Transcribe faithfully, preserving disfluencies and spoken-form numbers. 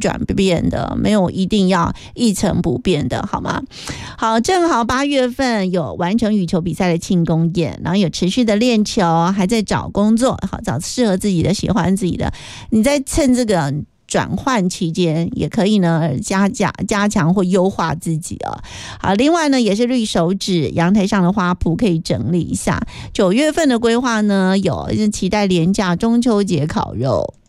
转变的，没有一定要一成不变的，好吗？好，正好八月份有完成羽球比赛的庆功宴，然后有持续的练球，还在找工作，好，找适合自己的、喜欢自己的。你在趁这个转换期间也可以呢加加加强或优化自己哦。好，另外呢也是绿手指，阳台上的花圃可以整理一下。九月份的规划呢有期待连假中秋节烤肉。